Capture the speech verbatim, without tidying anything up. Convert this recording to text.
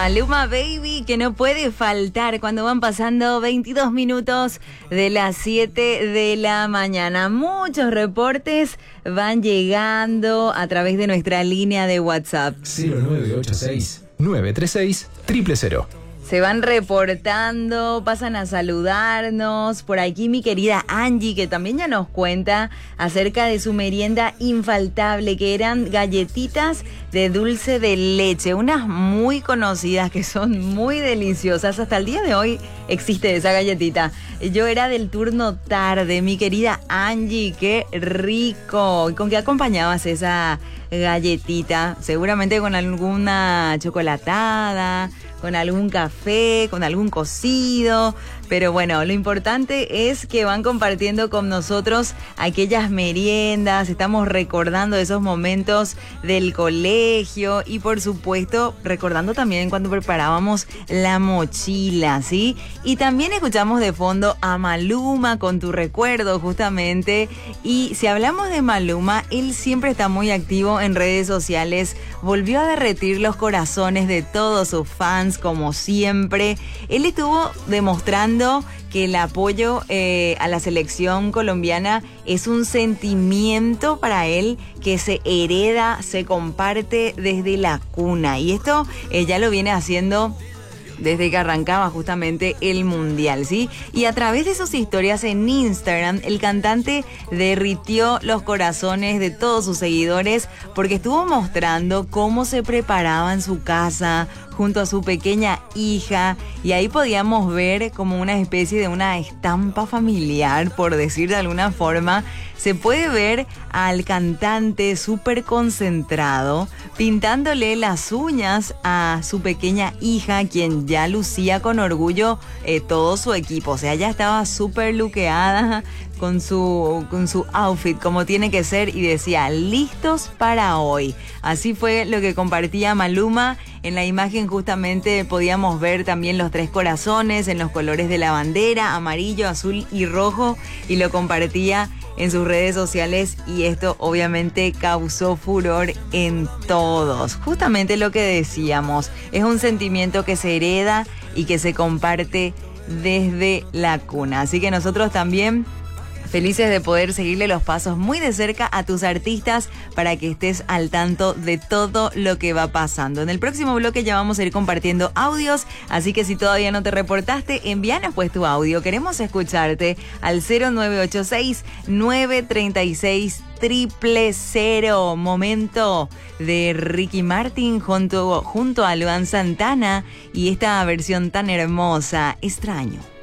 Maluma Baby, que no puede faltar cuando van pasando veintidós minutos de las siete de la mañana. Muchos reportes van llegando a través de nuestra línea de WhatsApp. cero nueve ocho seis, nueve tres seis, cero cero cero. Se van reportando, pasan a saludarnos. Por aquí mi querida Angie, que también ya nos cuenta acerca de su merienda infaltable, que eran galletitas de dulce de leche, unas muy conocidas que son muy deliciosas. Hasta el día de hoy existe esa galletita. Yo era del turno tarde, mi querida Angie, qué rico. ¿Y con qué acompañabas esa galletita? Seguramente con alguna chocolatada, con algún café, con algún cocido. Pero bueno, lo importante es que van compartiendo con nosotros aquellas meriendas, estamos recordando esos momentos del colegio y por supuesto recordando también cuando preparábamos la mochila, ¿sí? Y también escuchamos de fondo a Maluma con Tu Recuerdo justamente. Y si hablamos de Maluma, él siempre está muy activo en redes sociales, volvió a derretir los corazones de todos sus fans como siempre. Él estuvo demostrando que el apoyo eh, a la selección colombiana es un sentimiento para él que se hereda, se comparte desde la cuna. Y esto eh, ya lo viene haciendo desde que arrancaba justamente el mundial, ¿sí? Y a través de sus historias en Instagram, el cantante derritió los corazones de todos sus seguidores porque estuvo mostrando cómo se preparaba en su casa junto a su pequeña hija, y ahí podíamos ver como una especie de una estampa familiar, por decir de alguna forma. Se puede ver al cantante súper concentrado, pintándole las uñas a su pequeña hija, quien ya lucía con orgullo eh, todo su equipo. O sea, ya estaba súper luqueada con su, con su outfit como tiene que ser, y decía, listos para hoy. Así fue lo que compartía Maluma. En la imagen justamente podíamos ver también los tres corazones en los colores de la bandera, amarillo, azul y rojo, y lo compartía en sus redes sociales, y esto obviamente causó furor en todos. Justamente lo que decíamos, es un sentimiento que se hereda y que se comparte desde la cuna. Así que nosotros también felices de poder seguirle los pasos muy de cerca a tus artistas para que estés al tanto de todo lo que va pasando. En el próximo bloque ya vamos a ir compartiendo audios, así que si todavía no te reportaste, envíanos pues tu audio. Queremos escucharte al cero nueve ocho seis, nueve tres seis, cero cero cero. Momento de Ricky Martin junto, junto a Luan Santana y esta versión tan hermosa, Extraño.